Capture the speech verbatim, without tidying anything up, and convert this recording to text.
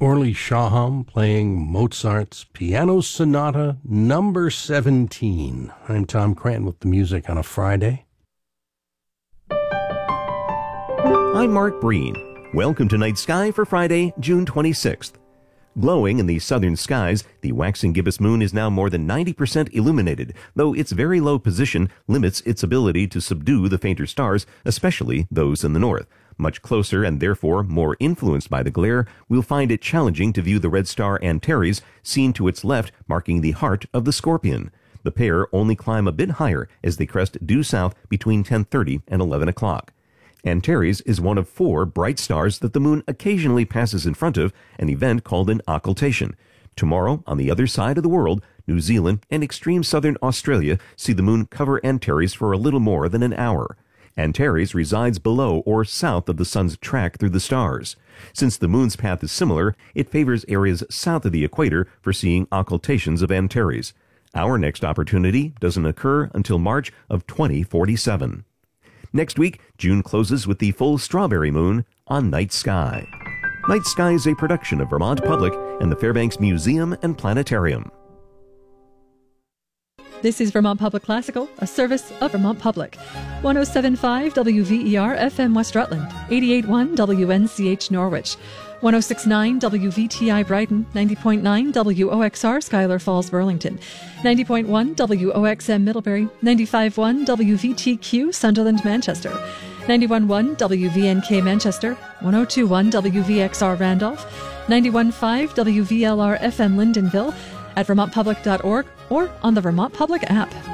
Orly Shaham playing Mozart's Piano Sonata number seventeen. I'm Tom Cranton with the music on a Friday. I'm Mark Breen. Welcome to Night Sky for Friday, June twenty-sixth. Glowing in the southern skies, the waxing gibbous moon is now more than ninety percent illuminated, though its very low position limits its ability to subdue the fainter stars, especially those in the north. Much closer and therefore more influenced by the glare, we'll find it challenging to view the red star Antares, seen to its left, marking the heart of the Scorpion. The pair only climb a bit higher as they crest due south between ten thirty and eleven o'clock. Antares is one of four bright stars that the moon occasionally passes in front of, an event called an occultation. Tomorrow, on the other side of the world, New Zealand and extreme southern Australia see the moon cover Antares for a little more than an hour. Antares resides below or south of the sun's track through the stars. Since the moon's path is similar, it favors areas south of the equator for seeing occultations of Antares. Our next opportunity doesn't occur until March of twenty forty-seven. Next week, June closes with the full strawberry moon on Night Sky. Night Sky is a production of Vermont Public and the Fairbanks Museum and Planetarium. This is Vermont Public Classical, a service of Vermont Public. one oh seven point five W V E R F M West Rutland, eighty-eight point one W N C H Norwich, one oh six point nine W V T I Brighton, ninety point nine W O X R Schuyler Falls Burlington, ninety point one W O X M Middlebury, ninety-five point one W V T Q Sunderland Manchester, ninety-one point one W V N K Manchester, one oh two point one W V X R Randolph, ninety-one point five W V L R F M Lyndonville, at vermont public dot org or on the Vermont Public app.